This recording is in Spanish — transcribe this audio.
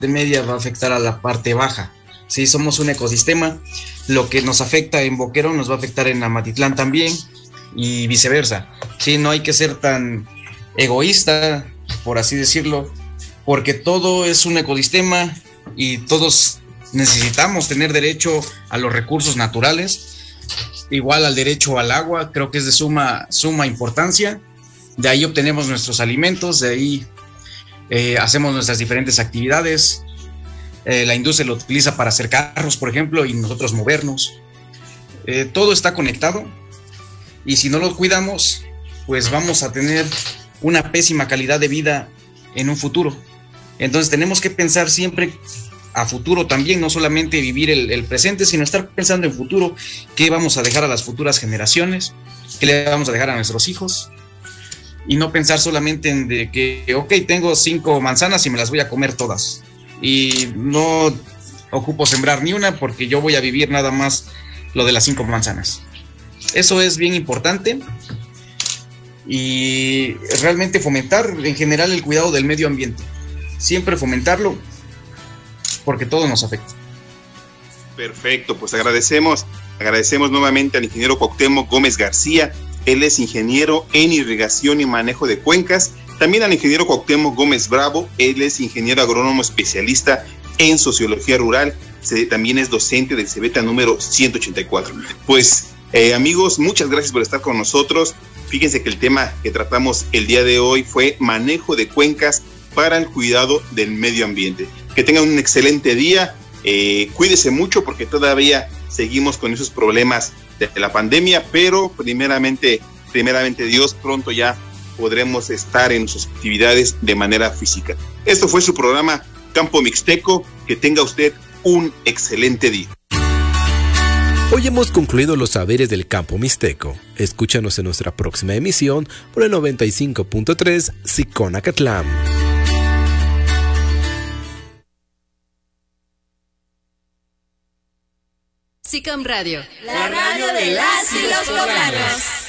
media va a afectar a la parte baja. Sí, somos un ecosistema, lo que nos afecta en Boquerón nos va a afectar en Amatitlán también y viceversa. Sí, no hay que ser tan egoísta, por así decirlo, porque todo es un ecosistema y todos necesitamos tener derecho a los recursos naturales, igual al derecho al agua. Creo que es de suma importancia. De ahí obtenemos nuestros alimentos, de ahí hacemos nuestras diferentes actividades. La industria lo utiliza para hacer carros, por ejemplo, y nosotros movernos. Todo está conectado y si no lo cuidamos, pues vamos a tener una pésima calidad de vida en un futuro. Entonces tenemos que pensar siempre a futuro también, no solamente vivir el presente, sino estar pensando en futuro, qué vamos a dejar a las futuras generaciones, qué le vamos a dejar a nuestros hijos, y no pensar solamente en de que, ok, tengo 5 manzanas y me las voy a comer todas, y no ocupo sembrar ni una porque yo voy a vivir nada más lo de las 5 manzanas. Eso es bien importante y realmente fomentar en general el cuidado del medio ambiente. Siempre fomentarlo porque todo nos afecta. Perfecto, pues agradecemos nuevamente al ingeniero Cuauhtémoc Gómez García. Él es ingeniero en irrigación y manejo de cuencas. También al ingeniero Cuauhtémoc Gómez Bravo. Él es ingeniero agrónomo especialista en sociología rural. También es docente del CEBETA número 184. Pues amigos, muchas gracias por estar con nosotros. Fíjense que el tema que tratamos el día de hoy fue manejo de cuencas para el cuidado del medio ambiente. Que tengan un excelente día. Cuídese mucho porque todavía seguimos con esos problemas de la pandemia, pero primeramente Dios, pronto ya podremos estar en sus actividades de manera física. Esto fue su programa Campo Mixteco. Que tenga usted un excelente día. Hoy hemos concluido los saberes del campo mixteco. Escúchanos en nuestra próxima emisión por el 95.3 Xiconacatlán. Xicom Radio, la radio de las y los poblanos.